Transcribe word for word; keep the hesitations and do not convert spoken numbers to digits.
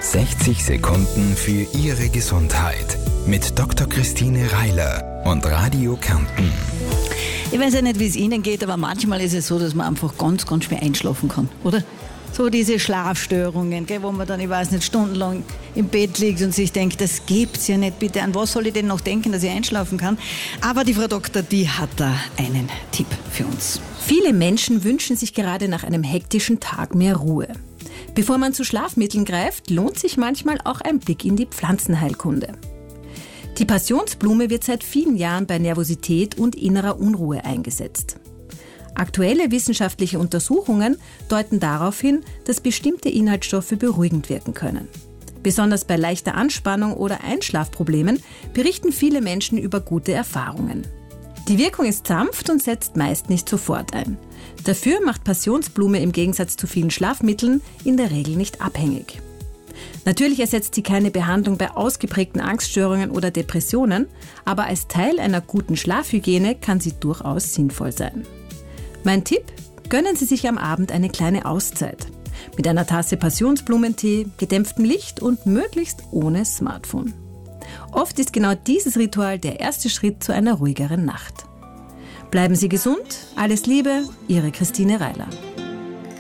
sechzig Sekunden für Ihre Gesundheit mit Doktor Christine Reiler und Radio Kärnten. Ich weiß ja nicht, wie es Ihnen geht, aber manchmal ist es so, dass man einfach ganz, ganz schwer einschlafen kann, oder? So diese Schlafstörungen, gell, wo man dann, ich weiß nicht, stundenlang im Bett liegt und sich denkt, das gibt's ja nicht, bitte, an was soll ich denn noch denken, dass ich einschlafen kann? Aber die Frau Doktor, die hat da einen Tipp für uns. Viele Menschen wünschen sich gerade nach einem hektischen Tag mehr Ruhe. Bevor man zu Schlafmitteln greift, lohnt sich manchmal auch ein Blick in die Pflanzenheilkunde. Die Passionsblume wird seit vielen Jahren bei Nervosität und innerer Unruhe eingesetzt. Aktuelle wissenschaftliche Untersuchungen deuten darauf hin, dass bestimmte Inhaltsstoffe beruhigend wirken können. Besonders bei leichter Anspannung oder Einschlafproblemen berichten viele Menschen über gute Erfahrungen. Die Wirkung ist sanft und setzt meist nicht sofort ein. Dafür macht Passionsblume im Gegensatz zu vielen Schlafmitteln in der Regel nicht abhängig. Natürlich ersetzt sie keine Behandlung bei ausgeprägten Angststörungen oder Depressionen, aber als Teil einer guten Schlafhygiene kann sie durchaus sinnvoll sein. Mein Tipp: Gönnen Sie sich am Abend eine kleine Auszeit. Mit einer Tasse Passionsblumentee, gedämpftem Licht und möglichst ohne Smartphone. Oft ist genau dieses Ritual der erste Schritt zu einer ruhigeren Nacht. Bleiben Sie gesund, alles Liebe, Ihre Christine Reiler.